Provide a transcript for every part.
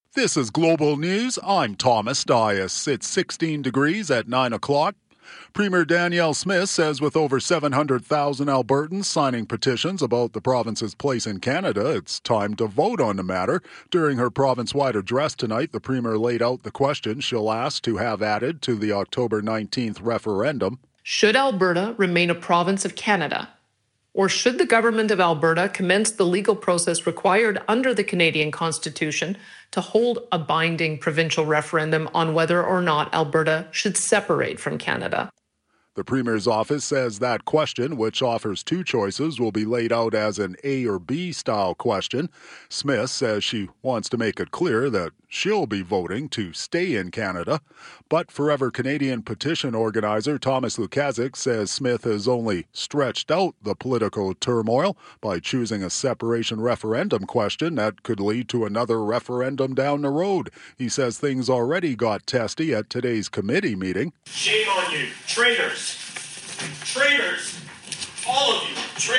This is Global News. I'm Thomas Dias. It's 16 degrees at 9 o'clock. Premier Danielle Smith says with over 700,000 Albertans signing petitions about the province's place in Canada, it's time to vote on the matter. During her province-wide address tonight, the Premier laid out the question she'll ask to have added to the October 19th referendum. Should Alberta remain a province of Canada? Or should the government of Alberta commence the legal process required under the Canadian Constitution to hold a binding provincial referendum on whether or not Alberta should separate from Canada? The Premier's office says that question, which offers two choices, will be laid out as an A or B style question. Smith says she wants to make it clear that she'll be voting to stay in Canada. But Forever Canadian petition organizer Thomas Lukaszuk says Smith has only stretched out the political turmoil by choosing a separation referendum question that could lead to another referendum down the road. He says things already got testy at today's committee meeting. Shame on you, traitors! Traitors! All of you,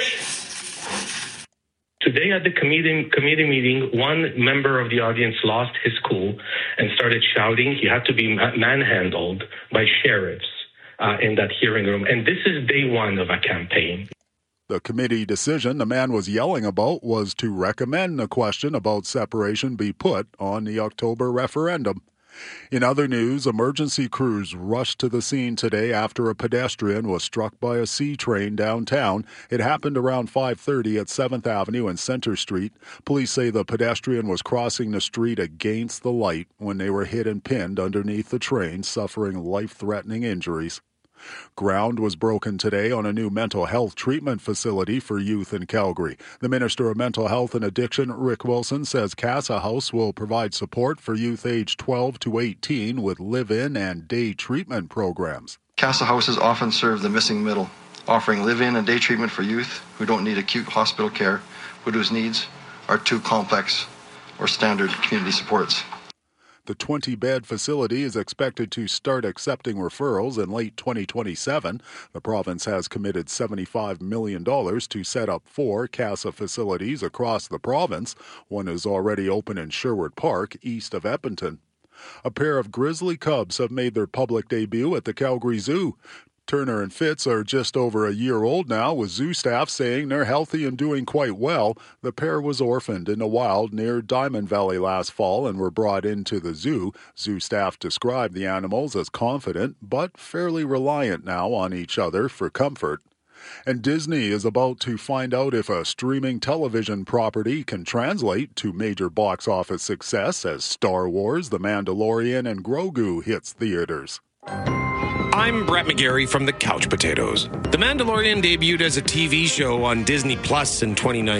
traitors! Today at the committee meeting, one member of the audience lost his cool and started shouting. He had to be manhandled by sheriffs in that hearing room. And this is day one of a campaign. The committee decision the man was yelling about was to recommend the question about separation be put on the October referendum. In other news, emergency crews rushed to the scene today after a pedestrian was struck by a C train downtown. It happened around 5:30 at 7th Avenue and Center Street. Police say the pedestrian was crossing the street against the light when they were hit and pinned underneath the train, suffering life-threatening injuries. Ground was broken today on a new mental health treatment facility for youth in Calgary. The Minister of Mental Health and Addiction, Rick Wilson, says Casa House will provide support for youth aged 12 to 18 with live-in and day treatment programs. Casa Houses often serve the missing middle, offering live-in and day treatment for youth who don't need acute hospital care, but whose needs are too complex or standard community supports. The 20-bed facility is expected to start accepting referrals in late 2027. The province has committed $75 million to set up 4 CASA facilities across the province. One is already open in Sherwood Park, east of Edmonton. A pair of grizzly cubs have made their public debut at the Calgary Zoo. Turner and Fitz are just over a year old now, with zoo staff saying they're healthy and doing quite well. The pair was orphaned in the wild near Diamond Valley last fall and were brought into the zoo. Zoo staff described the animals as confident but fairly reliant now on each other for comfort. And Disney is about to find out if a streaming television property can translate to major box office success as Star Wars, The Mandalorian, and Grogu hits theaters. I'm Brett McGarry from the Couch Potatoes. The Mandalorian debuted as a TV show on Disney Plus in 2019.